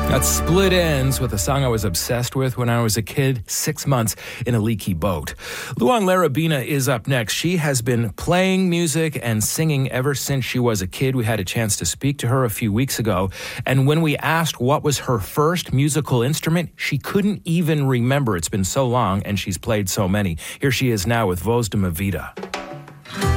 That's Split Ends with a song I was obsessed with when I was a kid, 6 months in a leaky boat. Luan Larabina is up next. She has been playing music and singing ever since she was a kid. We had a chance to speak to her a few weeks ago. And when we asked what was her first musical instrument, she couldn't even remember. It's been so long and she's played so many. Here she is now with Voz de Mi Vida.